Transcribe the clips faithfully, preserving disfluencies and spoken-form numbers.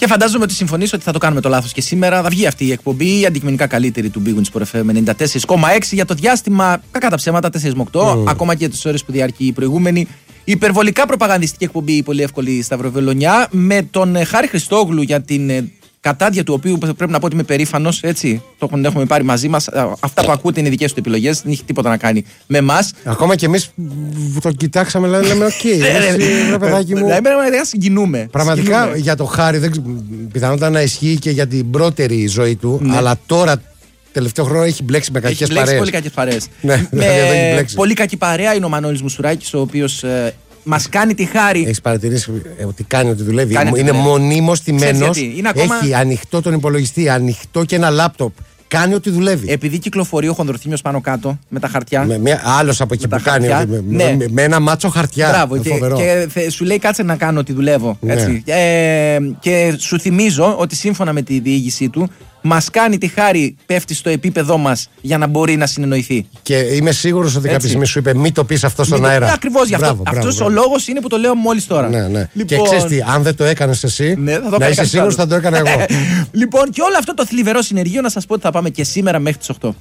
φαντάζομαι ότι συμφωνείς ότι θα το κάνουμε το λάθος και σήμερα. Θα βγει αυτή η εκπομπή, η αντικειμενικά καλύτερη του Big Win Sport εφ εμ ενενήντα τέσσερα κόμμα έξι για το διάστημα, κακά τα ψέματα, τέσσερα με οκτώ, mm. ακόμα και τις ώρες που διαρκεί η προηγούμενη. Υπερβολικά προπαγανδιστική εκπομπή, η πολύ εύκολη Σταυροβελονιά, με τον Χάρη Χριστόγλου για την κατάδια του οποίου πρέπει να πω ότι είμαι περήφανος, έτσι. Το έχουμε πάρει μαζί μας. Αυτά που ακούτε είναι δικές του επιλογές, δεν έχει τίποτα να κάνει με εμάς. Ακόμα και εμείς το κοιτάξαμε, δηλαδή λέμε: οκ, ρε παιδάκι μου. Πραγματικά συγκινούμε. Πραγματικά για το Χάρη, πιθανότατα να ισχύει και για την πρώτερη ζωή του, αλλά τώρα. Τελευταίο χρόνο έχει μπλέξει με κακές παρέες. Έχει πολύ κακές παρέες. Ναι, με πολύ κακή παρέα είναι ο Μανώλης Μουσουράκης, ο οποίος ε, μας κάνει τη χάρη. Έχεις παρατηρήσει ότι κάνει ότι δουλεύει. Κάνει είναι δουλεύει. μονίμως τιμένος. Ακόμα... Έχει ανοιχτό τον υπολογιστή, ανοιχτό και ένα λάπτοπ. Κάνει ότι δουλεύει. Επειδή κυκλοφορεί ο Χονδροθύμιος πάνω κάτω με τα χαρτιά. Με, με, άλλος από εκεί που κάνει. Με, ναι. με, με ένα μάτσο χαρτιά. Μπράβο. Και, και θε, σου λέει κάτσε να κάνω ότι δουλεύω. Ναι. Έτσι. Ε, και σου θυμίζω ότι σύμφωνα με τη διήγησή του, μας κάνει τη χάρη, πέφτει στο επίπεδό μας για να μπορεί να συνεννοηθεί. Και είμαι σίγουρος ότι κάποια στιγμή σου είπε: μην το πεις αυτό στον μην αέρα. Ακριβώς γι' αυτό. Αυτός ο λόγος είναι που το λέω μόλις τώρα. Ναι, ναι. Λοιπόν... Και ξέρεις τι, αν δεν το έκανες εσύ, ναι, θα το να είσαι σίγουρος θα το έκανα εγώ. Λοιπόν, και όλο αυτό το θλιβερό συνεργείο να σας πω ότι θα πάμε και σήμερα μέχρι τις οκτώ.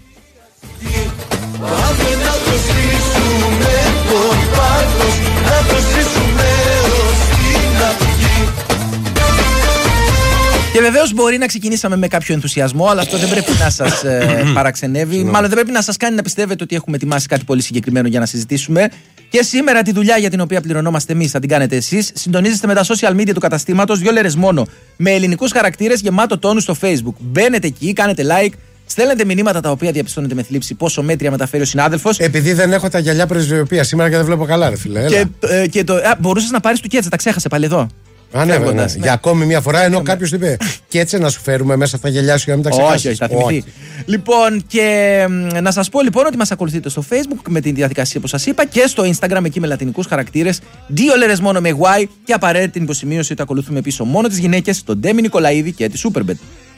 Και βεβαίως μπορεί να ξεκινήσαμε με κάποιο ενθουσιασμό, αλλά αυτό δεν πρέπει να σας ε, παραξενεύει. Μάλλον δεν πρέπει να σας κάνει να πιστεύετε ότι έχουμε ετοιμάσει κάτι πολύ συγκεκριμένο για να συζητήσουμε. Και σήμερα τη δουλειά για την οποία πληρωνόμαστε εμείς θα την κάνετε εσείς. Συντονίζεστε με τα social media του καταστήματος, δύο λέρες μόνο, με ελληνικούς χαρακτήρες, γεμάτο τόνου στο Facebook. Μπαίνετε εκεί, κάνετε like. Στέλνετε μηνύματα τα οποία διαπιστώνετε με θλίψη πόσο μέτρια μεταφέρει ο συνάδελφος. Επειδή δεν έχω τα γυαλιά πρεσβειοποίηση σήμερα και δεν βλέπω καλά, ρε φίλε. Και, ε, και το, α, μπορούσες να πάρεις του Κέτσε, τα ξέχασε πάλι εδώ. Ανέβαινε, ναι. Για ακόμη μια φορά, ενώ κάποιος είπε Κέτσε να σου φέρουμε μέσα στα γυαλιά σου για να μην τα ξεχάσεις. Όχι, όχι, θα θυμηθεί. Λοιπόν, και να σας πω λοιπόν ότι μας ακολουθείτε στο Facebook με τη διαδικασία που σας είπα και στο Instagram εκεί με λατινικούς χαρακτήρες. Δύο λέρες μόνο με Y και απαραίτητη την υποσημείωση ότι ακολουθούμε πίσω μόνο τις γυναίκες, τον Ντέμι Νικολαίδη και τη Superbet.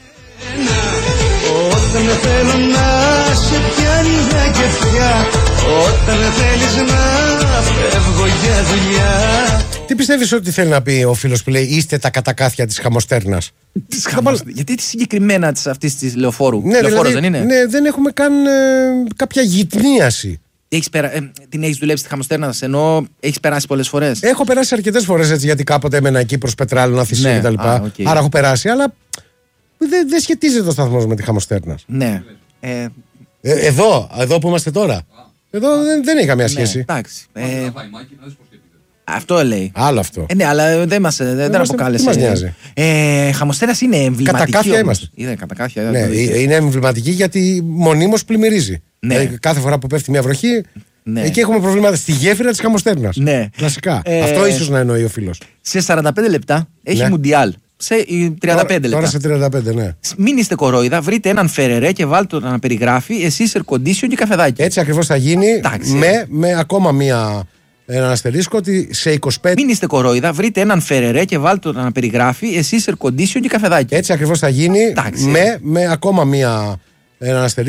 Όταν θέλω να σε πιάνει μια κεφιά, όταν θέλεις να φεύγω για δουλειά. Τι πιστεύεις ότι θέλει να πει ο φίλος που λέει είστε τα κατακάθια της χαμοστέρνας? Της χαμος... Γιατί τη συγκεκριμένα της αυτής της λεωφόρου? Ναι, Λεωφόρος δηλαδή, δεν είναι? Ναι, δεν έχουμε καν ε, κάποια γυτνίαση. Έχεις περα... ε, την έχεις δουλέψει στη χαμοστέρνα, ενώ έχεις περάσει πολλές φορές? Έχω περάσει αρκετές φορές έτσι, γιατί κάποτε έμενα εκεί προς Πετράλαινα, Θησία ναι, κτλ. Okay. Άρα έχω περάσει, αλλά δεν δε σχετίζεται ο σταθμός με τη χαμοστέρνα. Ναι. Ε... Ε, εδώ, εδώ που είμαστε τώρα. Εδώ δεν, δεν έχει καμία σχέση. Ναι, εντάξει. Ε... Αυτό λέει. Άλλο αυτό. Ε, ναι, αλλά δεν μας δεν είμαστε, αποκάλεσε. Τι μας νοιάζει. Ε, χαμοστέρας είναι εμβληματική. Κατακάθια είμαστε. Είναι, κατακάθια, ναι, είναι εμβληματική γιατί μονίμως πλημμυρίζει. Ναι. Δηλαδή, κάθε φορά που πέφτει μια βροχή, ναι. εκεί έχουμε προβλήματα στη γέφυρα της χαμοστέρνας. Ναι. Κλασικά. Ε, αυτό ίσως να εννοεί ο φίλος. Σε σαράντα πέντε λεπτά έχει ναι. Μουντιάλ. Σε τριάντα πέντε τώρα, λεπτά. Τώρα σε τριάντα πέντε, ναι. Μην είστε κορόιδα, βρείτε έναν Φερερέ και βάλτε το να περιγράφει εσείς air condition και καφεδάκι. Έτσι ακριβώς θα γίνει με, με ακόμα μία. Έναν αστερίσκο ότι σε είκοσι πέντε. Μην είστε κορόιδα, βρείτε έναν Φερερέ και βάλτε το να περιγράφει εσείς air condition και καφεδάκι. Έτσι ακριβώς θα γίνει με, με ακόμα μία. Έναν